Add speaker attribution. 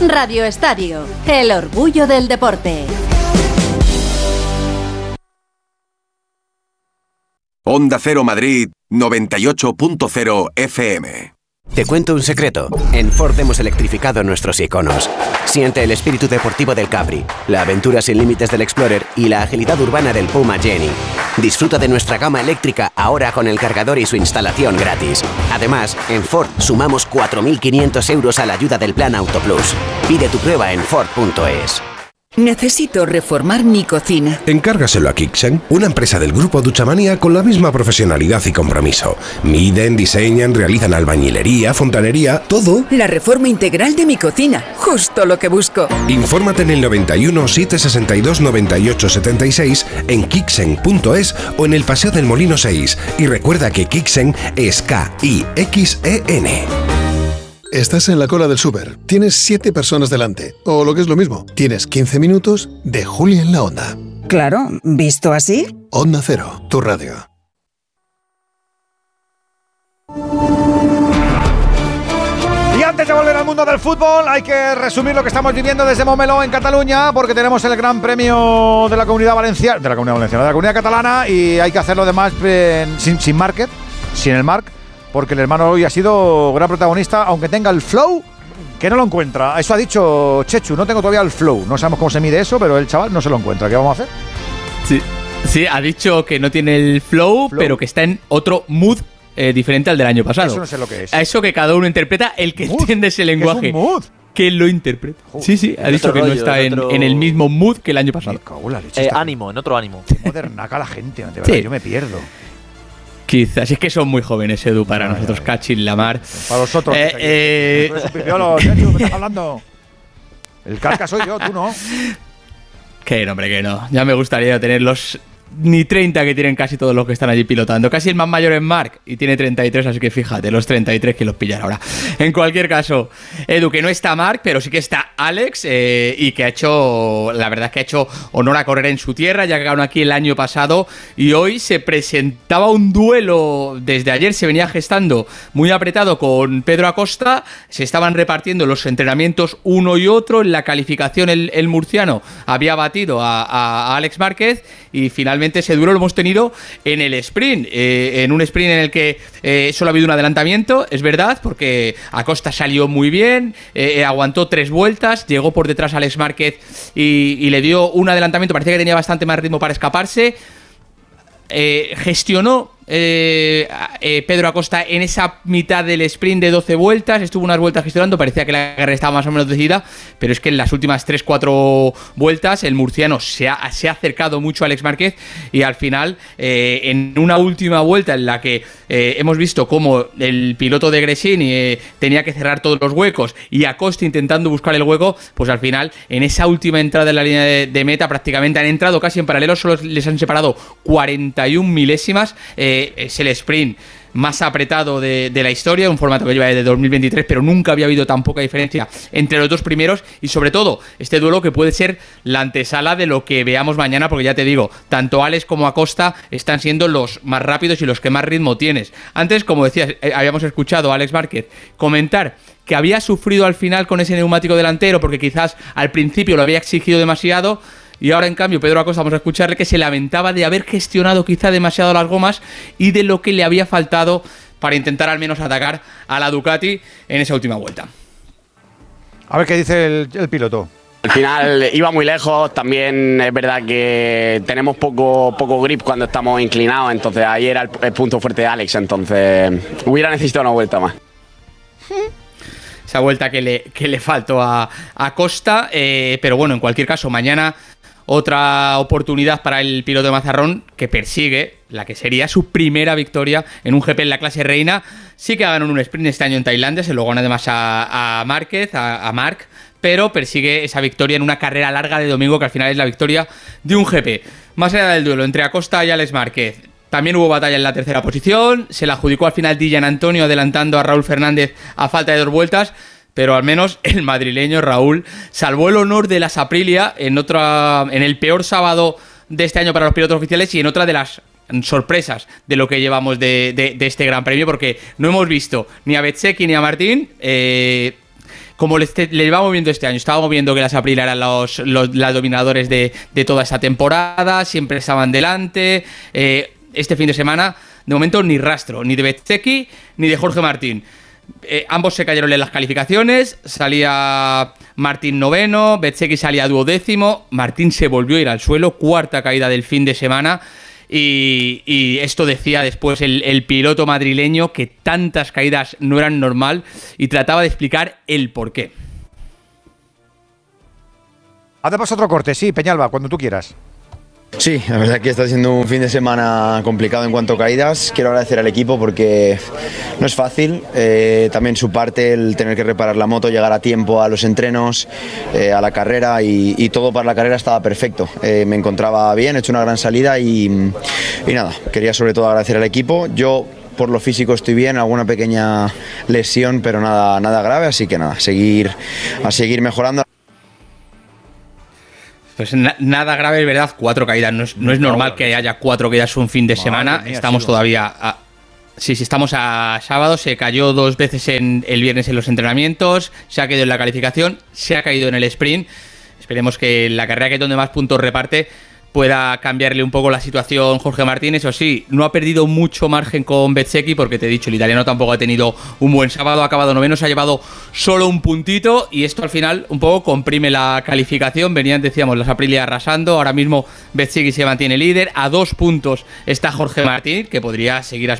Speaker 1: Radio Estadio, el orgullo del deporte.
Speaker 2: Onda Cero Madrid 98.0 FM.
Speaker 3: Te cuento un secreto. En Ford hemos electrificado nuestros iconos. Siente el espíritu deportivo del Capri, la aventura sin límites del Explorer y la agilidad urbana del Puma Jenny. Disfruta de nuestra gama eléctrica ahora con el cargador y su instalación gratis. Además, en Ford sumamos 4.500 euros a la ayuda del Plan Auto Plus. Pide tu prueba en Ford.es.
Speaker 4: Necesito reformar mi cocina.
Speaker 5: Encárgaselo a Kixen, una empresa del grupo Duchamanía con la misma profesionalidad y compromiso. Miden, diseñan, realizan albañilería, fontanería, todo.
Speaker 4: La reforma integral de mi cocina, justo lo que busco.
Speaker 5: Infórmate en el 91 762 98 76 en Kixen.es o en el Paseo del Molino 6. Y recuerda que Kixen es K-I-X-E-N.
Speaker 6: Estás en la cola del súper, tienes 7 personas delante, o lo que es lo mismo, tienes 15 minutos de Juli en la Onda.
Speaker 4: Claro, ¿visto así?
Speaker 6: Onda Cero, tu radio.
Speaker 7: Y antes de volver al mundo del fútbol, hay que resumir lo que estamos viviendo desde Montmeló en Cataluña, porque tenemos el Gran Premio de la Comunidad Valenciana, de la Comunidad Catalana, y hay que hacerlo además sin Market, sin el Marc, porque el hermano hoy ha sido gran protagonista, aunque tenga el flow, que no lo encuentra. Eso ha dicho Chechu, no tengo todavía el flow. No sabemos cómo se mide eso, pero el chaval no se lo encuentra. ¿Qué vamos a hacer?
Speaker 8: Sí, ha dicho que no tiene el flow, pero que está en otro mood diferente al del año pasado.
Speaker 7: Eso no sé lo que es.
Speaker 8: A eso que cada uno interpreta, el que entiende ese lenguaje.
Speaker 7: ¿Qué es un mood?
Speaker 8: Que lo interpreta. Sí, ha dicho que no está en el mismo mood que el año pasado.
Speaker 9: Ánimo, en otro ánimo.
Speaker 7: Modernaca la gente, de verdad, yo me pierdo.
Speaker 8: Quizás, es que son muy jóvenes, Edu, para nosotros, Cachín, Lamar.
Speaker 7: Para los otros. ¿Qué estás hablando? El carca soy yo, tú no.
Speaker 8: Que hombre, que no. Ya me gustaría tener los ni 30 que tienen casi todos los que están allí pilotando. Casi el más mayor es Marc y tiene 33, así que fíjate, los 33 que los pillan ahora. En cualquier caso, Edu, que no está Marc, pero sí que está Alex y que ha hecho, la verdad es que ha hecho honor a correr en su tierra, ya que ganó aquí el año pasado y hoy se presentaba un duelo, desde ayer se venía gestando muy apretado con Pedro Acosta, se estaban repartiendo los entrenamientos uno y otro, en la calificación el murciano había batido a Alex Márquez y finalmente ese duelo lo hemos tenido en el sprint, en un sprint en el que solo ha habido un adelantamiento, es verdad, porque Acosta salió muy bien, aguantó 3 vueltas, llegó por detrás a Alex Márquez y le dio un adelantamiento, parecía que tenía bastante más ritmo para escaparse, gestionó Pedro Acosta en esa mitad del sprint de 12 vueltas, estuvo unas vueltas gestionando, parecía que la carrera estaba más o menos decidida, pero es que en las últimas 3-4 vueltas el murciano se ha acercado mucho a Alex Márquez y al final en una última vuelta en la que hemos visto cómo el piloto de Gresini tenía que cerrar todos los huecos y Acosta intentando buscar el hueco, pues al final en esa última entrada en la línea de meta prácticamente han entrado casi en paralelo, solo les han separado 41 milésimas. Es el sprint más apretado de la historia, un formato que lleva desde 2023, pero nunca había habido tan poca diferencia entre los dos primeros y sobre todo este duelo que puede ser la antesala de lo que veamos mañana, porque ya te digo, tanto Alex como Acosta están siendo los más rápidos y los que más ritmo tienes. Antes, como decías, habíamos escuchado a Alex Márquez comentar que había sufrido al final con ese neumático delantero porque quizás al principio lo había exigido demasiado. Y ahora, en cambio, Pedro Acosta, vamos a escucharle que se lamentaba de haber gestionado quizá demasiado las gomas y de lo que le había faltado para intentar al menos atacar a la Ducati en esa última vuelta.
Speaker 7: A ver qué dice el piloto.
Speaker 10: Al final iba muy lejos, también es verdad que tenemos poco grip cuando estamos inclinados, entonces ahí era el punto fuerte de Alex, entonces hubiera necesitado una vuelta más.
Speaker 8: Esa vuelta que le faltó a Acosta, pero bueno, en cualquier caso, mañana otra oportunidad para el piloto de Mazarrón que persigue la que sería su primera victoria en un GP en la clase reina. Sí que ha ganado un sprint este año en Tailandia, se lo gana además a Márquez, a Marc, pero persigue esa victoria en una carrera larga de domingo que al final es la victoria de un GP. Más allá del duelo entre Acosta y Alex Márquez, también hubo batalla en la tercera posición, se la adjudicó al final Dillan Antonio adelantando a Raúl Fernández a falta de 2 vueltas, pero al menos el madrileño Raúl salvó el honor de las Aprilia en el peor sábado de este año para los pilotos oficiales y en otra de las sorpresas de lo que llevamos de este Gran Premio, porque no hemos visto ni a Bezzecchi ni a Martín como le vamos viendo este año. Estábamos viendo que las Aprilia eran los dominadores de toda esta temporada, siempre estaban delante. Este fin de semana, de momento, ni rastro, ni de Bezzecchi ni de Jorge Martín. Ambos se cayeron en las calificaciones, salía Martín noveno, Bezzecchi salía 12º, Martín se volvió a ir al suelo, cuarta caída del fin de semana, y esto decía después el piloto madrileño, que tantas caídas no eran normal, y trataba de explicar el porqué.
Speaker 7: Hacemos otro corte, sí, Peñalba, cuando tú quieras.
Speaker 11: Sí, la verdad que está siendo un fin de semana complicado en cuanto a caídas. Quiero agradecer al equipo porque no es fácil. También su parte, el tener que reparar la moto, llegar a tiempo a los entrenos, a la carrera y todo para la carrera estaba perfecto. Me encontraba bien, he hecho una gran salida y nada, quería sobre todo agradecer al equipo. Yo por lo físico estoy bien, alguna pequeña lesión, pero nada grave, así que nada, a seguir mejorando.
Speaker 8: Pues nada grave, es verdad, 4 caídas. No es normal que haya 4 caídas un fin de semana. Estamos todavía sí, estamos a sábado. Se cayó 2 veces el viernes en los entrenamientos. Se ha caído en la calificación. Se ha caído en el sprint. Esperemos que la carrera, que es donde más puntos reparte, pueda cambiarle un poco la situación Jorge Martín. Eso sí, no ha perdido mucho margen con Bezzecchi, porque te he dicho, el italiano tampoco ha tenido un buen sábado, ha acabado noveno, se ha llevado solo un puntito, y esto al final un poco comprime la calificación. Venían, decíamos, las Aprilia arrasando, ahora mismo Bezzecchi se mantiene líder, a 2 puntos está Jorge Martín, que podría seguir